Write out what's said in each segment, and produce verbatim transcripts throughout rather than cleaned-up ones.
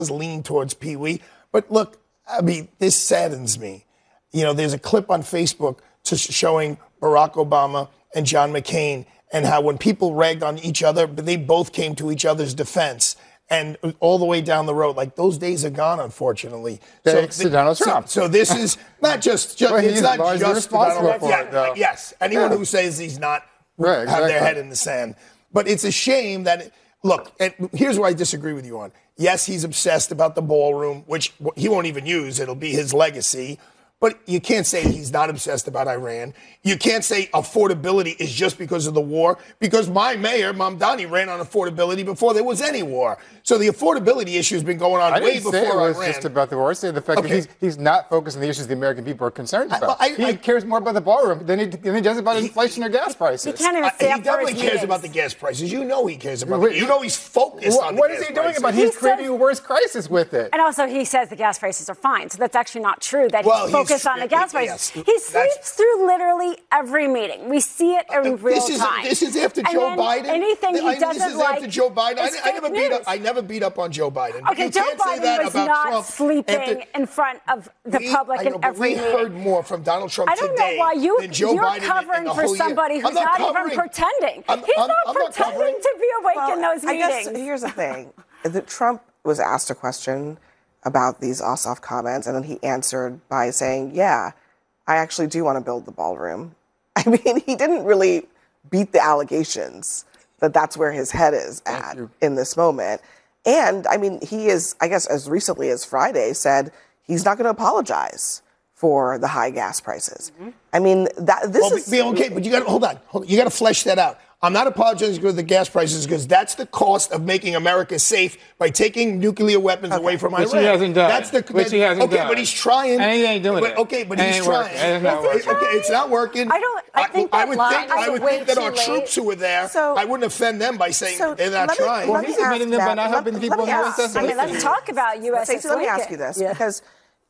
lean towards Pee Wee. But look, I mean, this saddens me. You know, there's a clip on Facebook to showing Barack Obama and John McCain and how when people ragged on each other, but they both came to each other's defense. And all the way down the road, like those days are gone, unfortunately. Thanks so, to Donald Trump. So, so this is not just, just well, it's not just responsible Donald for Trump. it, though. Yes, anyone yeah. who says he's not right, have exactly. their head in the sand. But it's a shame that, it, look, and here's where I disagree with you on. Yes, he's obsessed about the ballroom, which he won't even use. It'll be his legacy. But you can't say he's not obsessed about Iran. You can't say affordability is just because of the war, because my mayor, Mamdani, ran on affordability before there was any war. So the affordability issue has been going on I way didn't before say it was Iran. just about the war. I said the fact okay. that he's, he's not focused on the issues the American people are concerned about. I, I, he I, cares more about the ballroom than he, than he does about he, inflation or gas prices. He can't even stay I, up He definitely for his cares meetings. about the gas prices. You know he cares about Wait, it. You know he's focused what, on the What gas is he doing prices. about it? He He's creating says, a worse crisis with it. And also he says the gas prices are fine. So that's actually not true that well, he's focused he's, on the gas prices. Yes, he sleeps through literally every meeting. We see it in uh, real this is, time. This is after and Joe Biden. Anything he I, doesn't This is like after Joe Biden. I, I never beat news. up. I never beat up on Joe Biden. Okay, you Joe can't say Biden that was about not Trump sleeping after, in front of the we, public I know, in but every we meeting. heard more from Donald Trump I don't today know why you, than Joe you're Biden covering in the for whole somebody year. who's not, not, covering. even pretending. I'm, He's I'm, not I'm pretending not to be awake well, in those I meetings. guess here's the thing. that Trump was asked a question about these Ossoff comments, and then he answered by saying, yeah, I actually do want to build the ballroom. I mean, he didn't really beat the allegations that that's where his head is at in this moment. And, I mean, he is, I guess, as recently as Friday said, he's not going to apologize for the high gas prices. Mm-hmm. I mean, that this well, is... Be, okay, but you got to, hold on, hold on. You got to flesh that out. I'm not apologizing for the gas prices because that's the cost of making America safe by taking nuclear weapons okay. away from Which Iran. he hasn't done. That's the Which that, he hasn't okay, done. but he's trying. And he ain't doing but, it. Okay, but it he's ain't trying. Working. It's not working. Okay, it's not working. I don't. I think I, that I would line think. I would think that our late. troops who were there. So, I wouldn't offend them by saying so they're not let me, trying. Let well, he's me offending them by not helping the people in the U S S. I mean, let's talk about U S S. Let me ask you this, yeah. because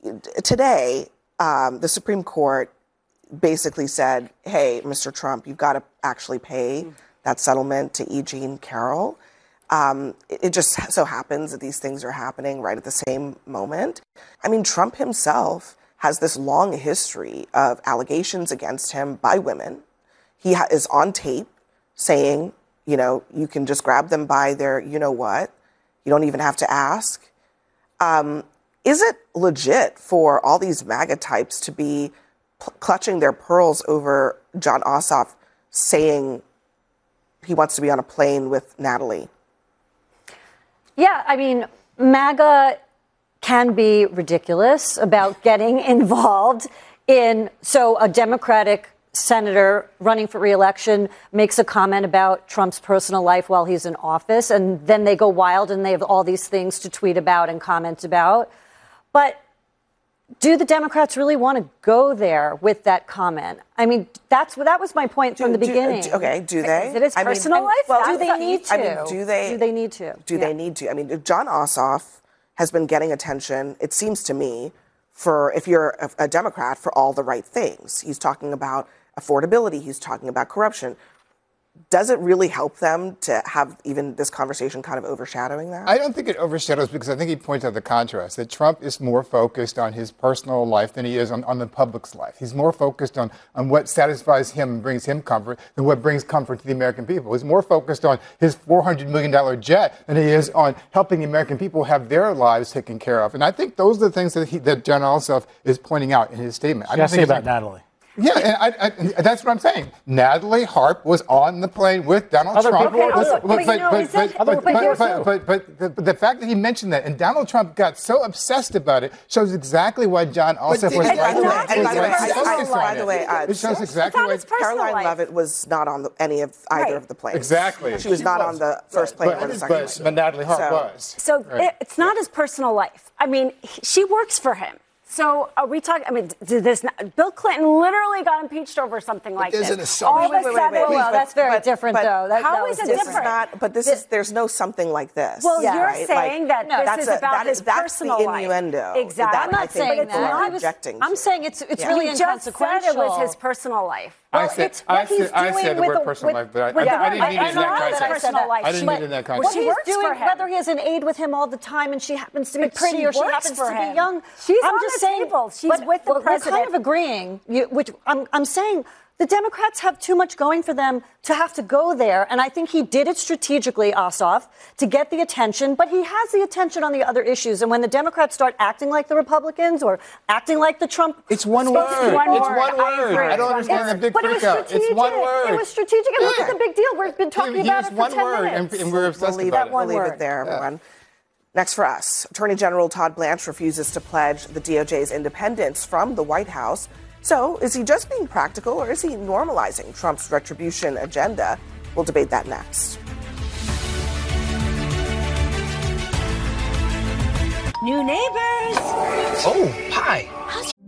today um, the Supreme Court basically said, hey, Mister Trump, you've got to actually pay that settlement to E. Jean Carroll. Um, it, it just so happens that these things are happening right at the same moment. I mean, Trump himself has this long history of allegations against him by women. He ha- is on tape saying, you know, you can just grab them by their, you know what, you don't even have to ask. Um, is it legit for all these MAGA types to be p- clutching their pearls over Jon Ossoff saying he wants to be on a plane with Natalie? Yeah, I mean, MAGA can be ridiculous about getting involved in, so a Democratic senator running for re-election makes a comment about Trump's personal life while he's in office, and then they go wild and they have all these things to tweet about and comment about. But do the Democrats really want to go there with that comment? I mean, that's that was my point do, from the do, beginning. Do, okay, do they? Is it his I personal mean, life? well, do they need to? I mean, do they? Do they need to? Do yeah. they need to? I mean, Jon Ossoff has been getting attention, it seems to me, for if you're a, a Democrat, for all the right things. He's talking about affordability. He's talking about corruption. Does it really help them to have even this conversation kind of overshadowing that? I don't think it overshadows because I think he points out the contrast, that Trump is more focused on his personal life than he is on, on the public's life. He's more focused on, on what satisfies him and brings him comfort than what brings comfort to the American people. He's more focused on his four hundred million dollars jet than he is on helping the American people have their lives taken care of. And I think those are the things that, he, that Jon Ossoff is pointing out in his statement. I don't say about Natalie. Yeah, and I, I, that's what I'm saying. Natalie Harp was on the plane with Donald Other Trump. people okay, also, but, but, no, but, but, but, but, but, but, but, but, but, but the fact that he mentioned that and Donald Trump got so obsessed about it shows exactly why Jon Ossoff was by the way, right and by the way, to focus on by the way, uh, it shows exactly why Caroline life. Leavitt was not on the, any of either right. of the planes. Exactly. She was she not was. on the first plane but, or the second but, plane. but Natalie Harp so, was. So right. it's not his personal life. I mean, he, she works for him. So are we talking? I mean, did this? Not, Bill Clinton literally got impeached over something like there's this. an assumption. All of Wait, a wait, wait, sudden, wait, wait. Well, that's very But- different, but though. That, how that is was it This is different? not, but this is, there's no something like this. Well, Yeah. you're right? saying Like, that this that's is a- about that his is- that's the personal life. innuendo Exactly. that I'm not I think saying but it's that. not. I was- objecting I'm to. saying it's it's Yeah. really You just said inconsequential. it was his personal life. I Well, said, it's I what he's said, I doing said the with word the- personal with- life, but I, with- I, I didn't I- mean I it in know that that I context. said personal that. life. I didn't But mean it in that What context. She he's works doing, for him. whether he has an aide with him all the time and she happens to be But pretty she or she works happens for to him. be young, She's I'm on just the saying, table. She's but with the we're- We're president. kind of agreeing, you, which I'm, I'm saying the Democrats have too much going for them to have to go there. And I think he did it strategically, Ossoff, to get the attention. But he has the attention on the other issues. And when the Democrats start acting like the Republicans or acting like the Trump... It's one word. It's one It's word. one I word. agree. I don't It's understand one the big But it was freak out. strategic. It's one word. It was strategic. And look Yeah. at the big deal. We've been talking He- he about used it for one ten word, minutes. and, and we're obsessed We'll leave, about it, it. we'll leave word. it there, everyone. Next for us, Attorney General Todd Blanche refuses to pledge the D O J's independence from the White House. So, is he just being practical, or is he normalizing Trump's retribution agenda? We'll debate that next. New neighbors. Oh, hi.